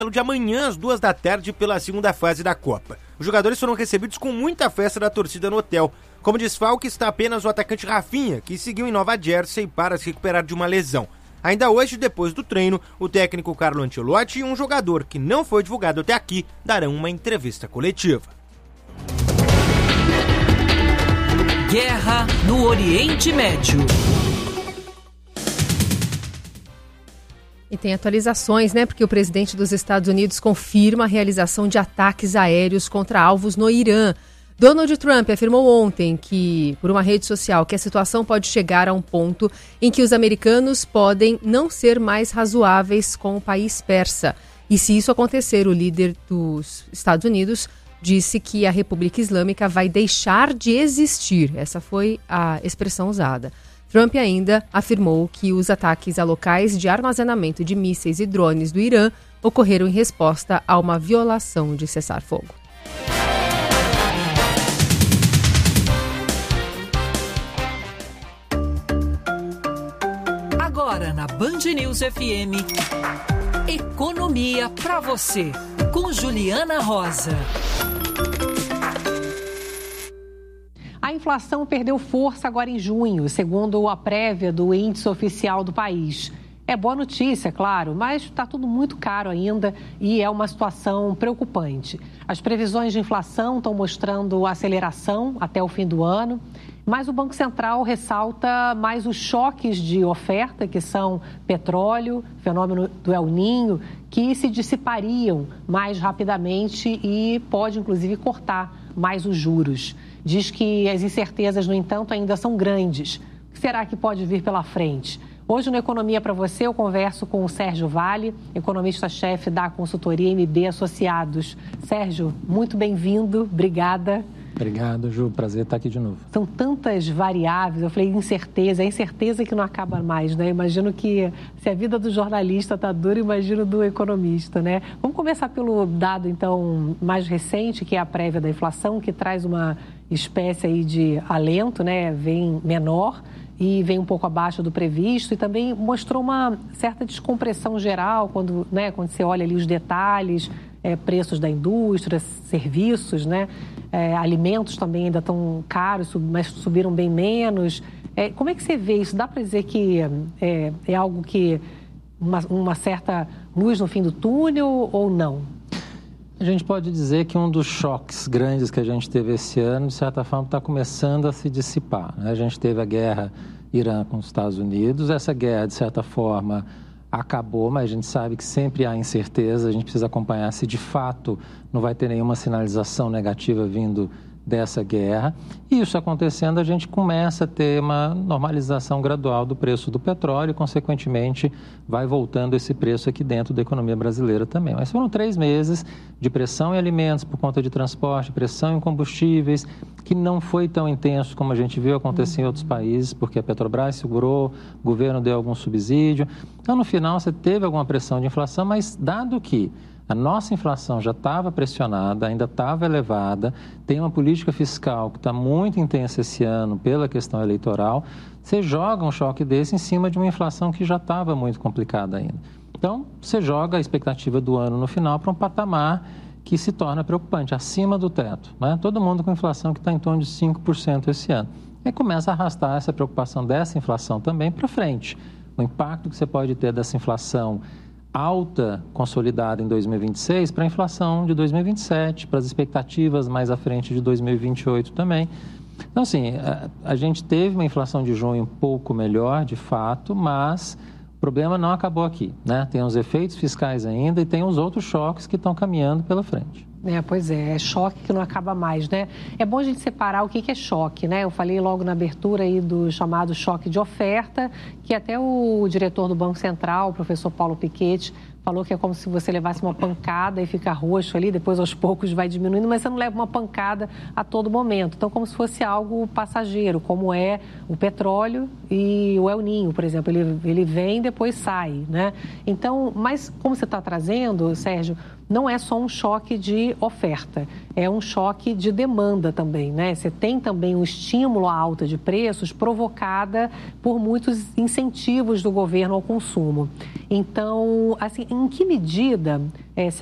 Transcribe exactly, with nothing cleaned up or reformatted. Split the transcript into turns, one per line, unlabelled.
de amanhã às duas da tarde pela segunda fase da Copa. Os jogadores foram recebidos com muita festa da torcida no hotel. Como desfalque está apenas o atacante Rafinha, que seguiu em Nova Jersey para se recuperar de uma lesão. Ainda hoje, depois do treino, o técnico Carlo Ancelotti e um jogador que não foi divulgado até aqui darão uma entrevista coletiva.
Guerra no Oriente Médio.
E tem atualizações, né? Porque o presidente dos Estados Unidos confirma a realização de ataques aéreos contra alvos no Irã. Donald Trump afirmou ontem que, por uma rede social, que a situação pode chegar a um ponto em que os americanos podem não ser mais razoáveis com o país persa. E se isso acontecer, o líder dos Estados Unidos disse que a República Islâmica vai deixar de existir. Essa foi a expressão usada. Trump ainda afirmou que os ataques a locais de armazenamento de mísseis e drones do Irã ocorreram em resposta a uma violação de cessar-fogo.
Agora na Band News F M, Economia para você, com Juliana Rosa.
A inflação perdeu força agora em junho, segundo a prévia do índice oficial do país. É boa notícia, claro, mas está tudo muito caro ainda e é uma situação preocupante. As previsões de inflação estão mostrando aceleração até o fim do ano, mas o Banco Central ressalta mais os choques de oferta, que são petróleo, fenômeno do El Niño, que se dissipariam mais rapidamente e pode, inclusive, cortar mais os juros. Diz que as incertezas, no entanto, ainda são grandes. O que será que pode vir pela frente? Hoje, no Economia para Você, eu converso com o Sérgio Vale, economista-chefe da consultoria M B Associados. Sérgio, muito bem-vindo, obrigada.
Obrigado, Ju, prazer estar aqui de novo.
São tantas variáveis, eu falei incerteza, é incerteza que não acaba mais, né? Imagino que se a vida do jornalista está dura, imagino do economista, né? Vamos começar pelo dado, então, mais recente, que é a prévia da inflação, que traz uma espécie aí de alento, né? Vem menor e vem um pouco abaixo do previsto e também mostrou uma certa descompressão geral quando, né, quando você olha ali os detalhes, é, preços da indústria, serviços, né? É, alimentos também ainda estão caros, mas subiram bem menos. É, como é que você vê isso? Dá para dizer que é, é algo que, uma, uma certa luz no fim do túnel ou não?
A gente pode dizer que um dos choques grandes que a gente teve esse ano, de certa forma, está começando a se dissipar, né? A gente teve a guerra Irã com os Estados Unidos, essa guerra, de certa forma, acabou, mas a gente sabe que sempre há incerteza, a gente precisa acompanhar se de fato não vai ter nenhuma sinalização negativa vindo dessa guerra. E isso acontecendo, a gente começa a ter uma normalização gradual do preço do petróleo e, consequentemente, vai voltando esse preço aqui dentro da economia brasileira também. Mas foram três meses de pressão em alimentos por conta de transporte, pressão em combustíveis, que não foi tão intenso como a gente viu acontecer em outros países, porque a Petrobras segurou, o governo deu algum subsídio. Então, no final, você teve alguma pressão de inflação, mas dado que a nossa inflação já estava pressionada, ainda estava elevada, tem uma política fiscal que está muito intensa esse ano pela questão eleitoral, você joga um choque desse em cima de uma inflação que já estava muito complicada ainda. Então, você joga a expectativa do ano no final para um patamar que se torna preocupante, acima do teto, né? Todo mundo com inflação que está em torno de cinco por cento esse ano. E começa a arrastar essa preocupação dessa inflação também para frente. O impacto que você pode ter dessa inflação alta, consolidada em dois mil e vinte e seis, para a inflação de dois mil e vinte e sete, para as expectativas mais à frente de dois mil e vinte e oito também. Então, assim, a, a gente teve uma inflação de junho um pouco melhor, de fato, mas o problema não acabou aqui, né? Tem os efeitos fiscais ainda e tem os outros choques que estão caminhando pela frente.
É, pois é, é choque que não acaba mais, né? É bom a gente separar o que é choque, né? Eu falei logo na abertura aí do chamado choque de oferta, que até o diretor do Banco Central, o professor Paulo Piketty, falou que é como se você levasse uma pancada e fica roxo ali, depois aos poucos vai diminuindo, mas você não leva uma pancada a todo momento. Então, como se fosse algo passageiro, como é o petróleo e o El Niño, por exemplo. Ele, ele vem e depois sai, né? Então, mas como você está trazendo, Sérgio, não é só um choque de oferta, é um choque de demanda também, né? Você tem também um estímulo à alta de preços provocada por muitos incentivos do governo ao consumo. Então, assim, em que medida é,